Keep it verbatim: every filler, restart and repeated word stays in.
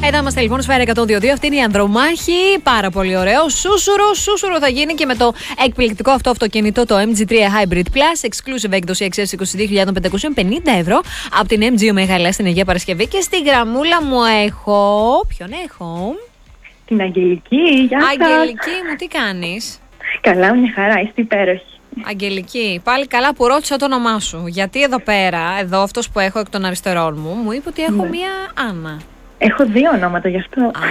Εδώ είμαστε λοιπόν Σφαίρα εκατόν δύο δύο. Αυτή είναι η Ανδρομάχη. Πάρα πολύ ωραίο. Σούσουρο, σούσουρο θα γίνει και με το εκπληκτικό αυτό αυτοκίνητο, το εμ τζι τρία Hybrid Plus. Exclusive έκδοση εξαίσθηση είκοσι δύο χιλιάδες πεντακόσια πενήντα ευρώ από την εμ τζι Μεγαλέα στην Αγία Παρασκευή. Και στη γραμμούλα μου έχω. Ποιον έχω? Την Αγγελική. Γεια σας. Αγγελική μου, τι κάνεις? Καλά, μια χαρά, είστε υπέροχη. Αγγελική, πάλι καλά που ρώτησα το όνομά σου. Γιατί εδώ πέρα, εδώ αυτός που έχω εκ των αριστερών μου, μου είπε ότι έχω Ναι. μία Άννα. Έχω δύο ονόματα γι' αυτό.